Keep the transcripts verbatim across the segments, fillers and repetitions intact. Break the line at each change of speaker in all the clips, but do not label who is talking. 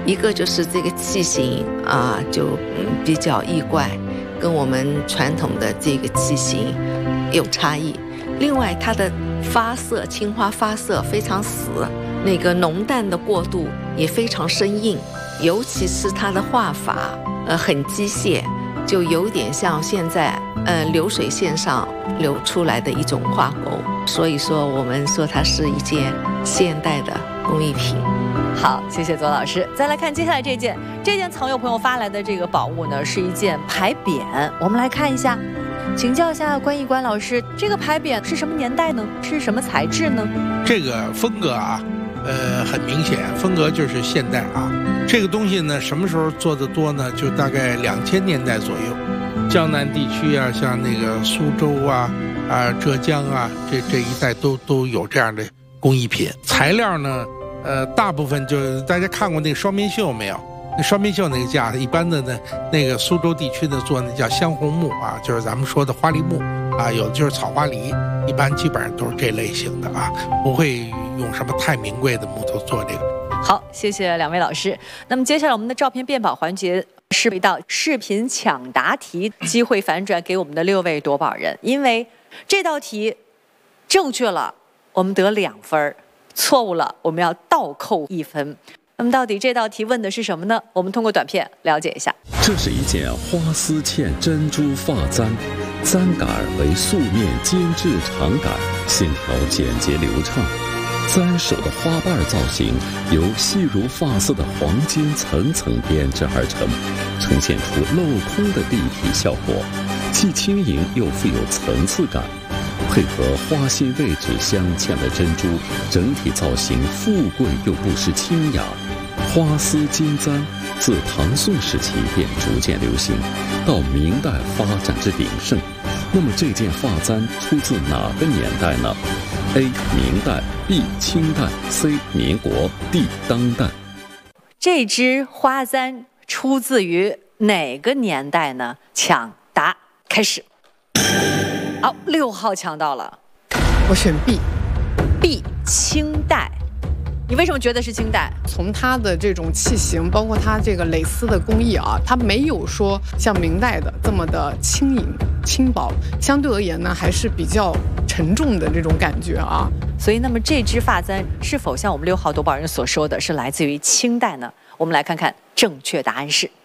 一个就是这个器型啊，就嗯比较异怪，跟我们传统的这个器型有差异。另外，它的发色青花发色非常死，那个浓淡的过渡也非常生硬，尤其是它的画法，呃，很机械，就有点像现在呃流水线上流出来的一种画工。所以说，我们说它是一件现代的工艺品。
好，谢谢左老师。再来看接下来这件，这件曾有朋友发来的这个宝物呢，是一件牌匾。我们来看一下，请教一下关毅关老师，这个牌匾是什么年代呢？是什么材质呢？
这个风格啊，呃，很明显，风格就是现代啊。这个东西呢，什么时候做的多呢？就大概两千年代左右，江南地区啊，像那个苏州啊、啊浙江啊，这这一带都都有这样的工艺品。材料呢？呃，大部分就是大家看过那个双面绣没有？那双面绣那个架，一般的呢，那个苏州地区的做那叫香红木啊，就是咱们说的花梨木啊，有的就是草花梨，一般基本上都是这类型的啊，不会用什么太名贵的木头做这个。
好，谢谢两位老师。那么接下来我们的照片辨宝环节是一道视频抢答题，机会反转给我们的六位夺宝人，因为这道题正确了，我们得两分。错误了，我们要倒扣一分。那么到底这道题问的是什么呢？我们通过短片了解一下。
这是一件花丝嵌珍珠发簪，簪杆为素面精致长杆，线条简洁流畅。簪手的花瓣造型由细如发丝的黄金层层编织而成，呈现出镂空的立体效果，既轻盈又富有层次感。配合花心位置镶嵌的珍珠，整体造型富贵又不失清雅。花丝金簪自唐宋时期便逐渐流行，到明代发展至鼎盛。那么这件发簪出自哪个年代呢？ A. 明代 B. 清代 C. 民国 D. 当代。
这只花簪出自于哪个年代呢？抢答开始。好，六号抢到了，
我选 B。
B 清代，你为什么觉得是清代？
从它的这种器型，包括它这个蕾丝的工艺啊，它没有说像明代的这么的轻盈轻薄，相对而言呢，还是比较沉重的这种感觉啊。
所以，那么这只发簪是否像我们六号夺宝人所说的是来自于清代呢？我们来看看正确答案是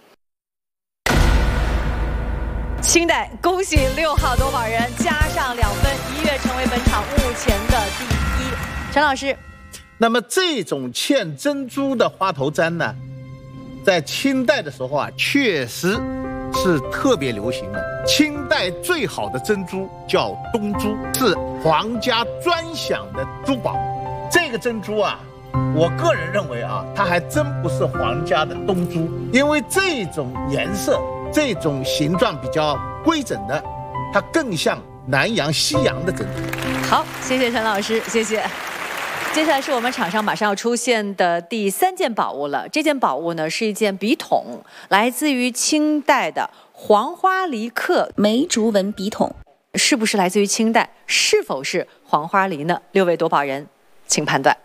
清代。恭喜六号夺宝人加上两分，一跃成为本场目前的第一。陈老师，
那么这种嵌珍珠的花头簪呢，在清代的时候啊，确实是特别流行的。清代最好的珍珠叫东珠，是皇家专享的珠宝。这个珍珠啊，我个人认为啊，它还真不是皇家的东珠，因为这种颜色、这种形状比较规整的，它更像南洋、西洋的珍珠。
好，谢谢陈老师，谢谢。接下来是我们场上马上要出现的第三件宝物了。这件宝物呢是一件笔筒，来自于清代的黄花梨刻
梅竹纹笔筒，
是不是来自于清代？是否是黄花梨呢？六位夺宝人，请判断。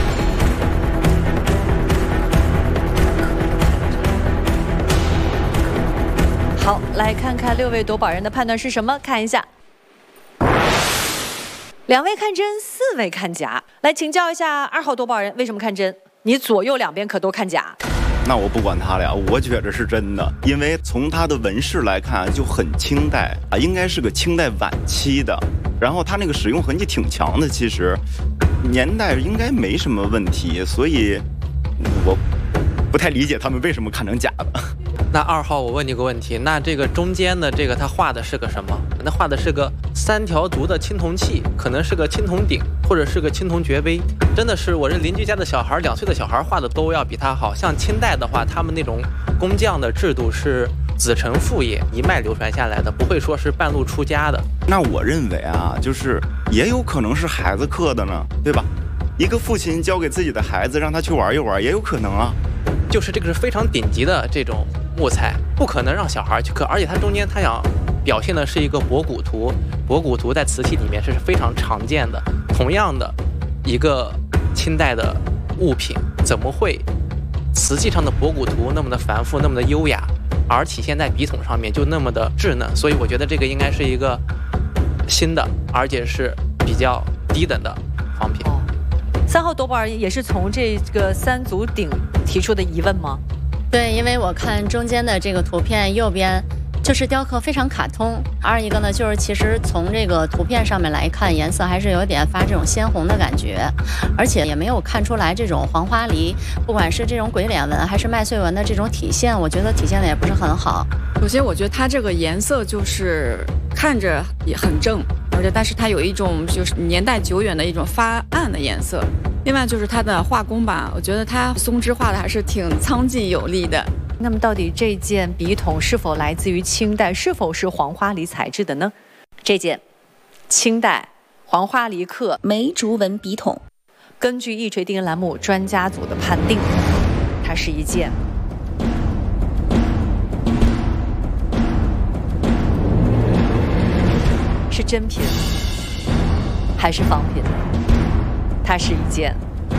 好，来看看六位夺宝人的判断是什么？看一下。两位看真，四位看假。来请教一下二号夺宝人，为什么看真？你左右两边可都看假。
那我不管他俩，我觉着是真的，因为从它的纹饰来看就很清代啊，应该是个清代晚期的。然后它那个使用痕迹挺强的，其实年代应该没什么问题，所以我不太理解他们为什么看成假的。
那二号，我问你个问题，那这个中间的这个它画的是个什么？那画的是个三条竹的青铜器，可能是个青铜鼎，或者是个青铜爵杯。真的是我这邻居家的小孩，两岁的小孩画的都要比他好。像清代的话，他们那种工匠的制度是子承父业，一脉流传下来的，不会说是半路出家的。
那我认为啊，就是也有可能是孩子刻的呢，对吧？一个父亲交给自己的孩子，让他去玩一玩，也有可能啊。
就是这个是非常顶级的这种木材，不可能让小孩去刻，而且它中间它想表现的是一个博古图，博古图在瓷器里面是非常常见的。同样的一个清代的物品，怎么会瓷器上的博古图那么的繁复，那么的优雅，而体现在笔筒上面就那么的稚嫩，所以我觉得这个应该是一个新的，而且是比较低等的仿品。
哦，三号夺宝也是从这个三足鼎提出的疑问吗？
对，因为我看中间的这个图片右边就是雕刻非常卡通，二一个呢就是其实从这个图片上面来看，颜色还是有点发这种鲜红的感觉，而且也没有看出来这种黄花梨，不管是这种鬼脸纹还是麦穗纹的这种体现，我觉得体现的也不是很好。
首先我觉得它这个颜色就是看着也很正，而且但是它有一种就是年代久远的一种发暗的颜色。另外就是它的画工吧，我觉得它松枝画的还是挺苍劲有力的。
那么到底这件笔筒是否来自于清代，是否是黄花梨材质的呢？这件清代黄花梨刻
梅竹纹笔筒，
根据一锤定音栏目专家组的判定，它是一件是真品还是仿品？它是一件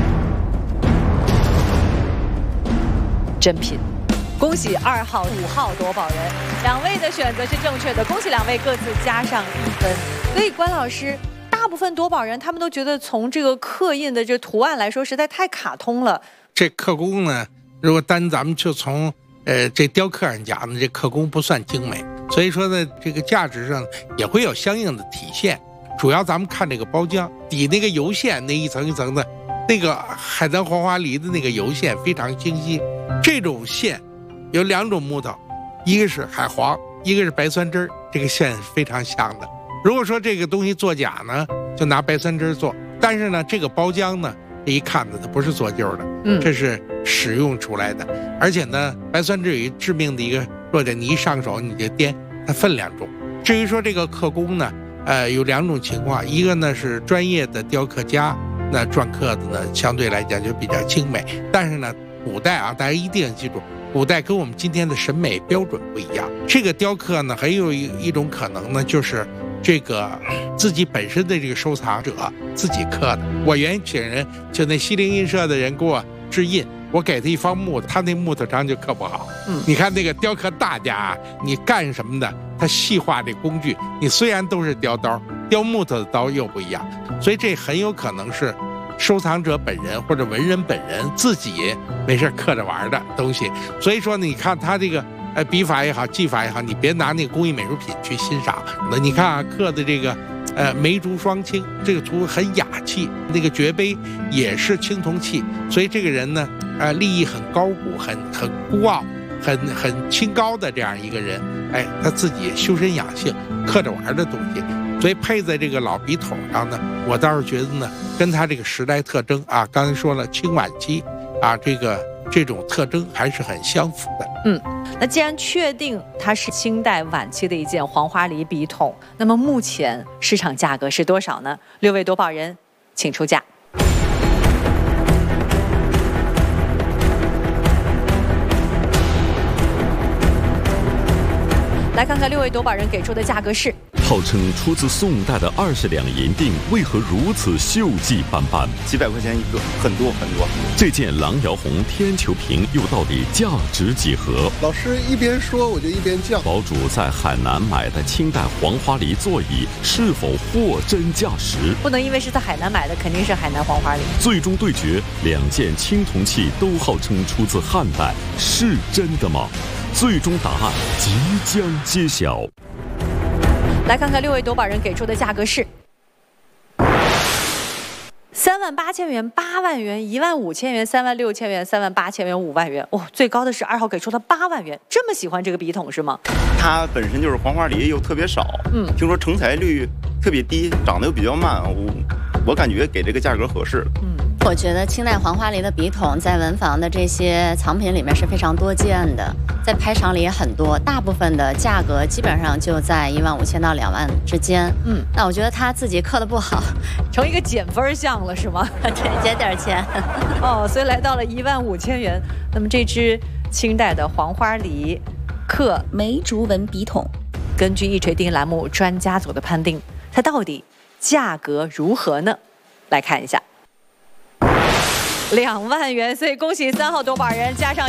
真品。恭喜二号、五号夺宝人，两位的选择是正确的，恭喜两位各自加上一分。所以关老师，大部分夺宝人他们都觉得从这个刻印的这图案来说，实在太卡通了。
这刻工呢，如果单咱们就从呃这雕刻上讲呢，这刻工不算精美，所以说呢，这个价值上也会有相应的体现。主要咱们看这个包浆底那个油线，那一层一层的，那个海南黄花梨的那个油线非常清晰。这种线有两种木头，一个是海黄，一个是白酸枝，这个线非常像的。如果说这个东西作假呢，就拿白酸枝做，但是呢，这个包浆呢，这一看呢，它不是做旧的，
嗯，
这是使用出来的。而且呢，白酸枝有一致命的一个弱点，你一上手你就颠，它分量重。至于说这个刻工呢，呃，有两种情况，一个呢是专业的雕刻家，那篆刻的呢，相对来讲就比较精美，但是呢，古代啊，大家一定要记住。古代跟我们今天的审美标准不一样，这个雕刻呢，还有一一种可能呢，就是这个自己本身的这个收藏者自己刻的。我原请人就那西泠印社的人给我制印，我给他一方木头，他那木头章就刻不好。
嗯，
你看那个雕刻大家，你干什么的？他细化这工具，你虽然都是雕刀，雕木头的刀又不一样，所以这很有可能是收藏者本人或者文人本人自己没事刻着玩的东西。所以说你看他这个呃笔法也好，技法也好，你别拿那个工艺美术品去欣赏。那你看啊，刻的这个呃梅竹双青，这个图很雅气，那个爵杯也是青铜器，所以这个人呢，呃立意很高古，很很孤傲，很很清高的这样一个人。哎，他自己修身养性，刻着玩的东西。所以配在这个老笔筒上呢，我倒是觉得呢，跟它这个时代特征啊，刚才说了清晚期啊，这个这种特征还是很相符的。
嗯，那既然确定它是清代晚期的一件黄花梨笔筒，那么目前市场价格是多少呢？六位夺宝人，请出价。来看看六位夺宝人给出的价格是。
号称出自宋代的二十两银锭，为何如此锈迹斑斑？
几百块钱一个，很多很多。
这件郎窑红天球瓶又到底价值几何？
老师一边说我就一边叫。
堡主在海南买的清代黄花梨座椅是否货真价实？
不能因为是在海南买的，肯定是海南黄花梨。
最终对决，两件青铜器都号称出自汉代，是真的吗？最终答案即将揭晓。
来看看六位夺宝人给出的价格是三万八千元、八万元、一万五千元、三万六千元、三万八千元、五万元。哦，最高的是二号给出了八万元，这么喜欢这个笔筒是吗？
它本身就是黄花梨，又特别少，嗯，听说成材率特别低，长得又比较慢，我我感觉给这个价格合适。
嗯，我觉得清代黄花梨的笔筒在文房的这些藏品里面是非常多见的，在拍场里也很多，大部分的价格基本上就在一万五千到两万之间。嗯，那我觉得他自己刻的不好，
成一个减分项了是吗？
对，减点钱。
哦，所以来到了一万五千元。那么这支清代的黄花梨刻
梅竹纹笔筒，
根据一锤定音栏目专家组的判定，它到底价格如何呢？来看一下。 两万元，所以恭喜三号夺宝人加上。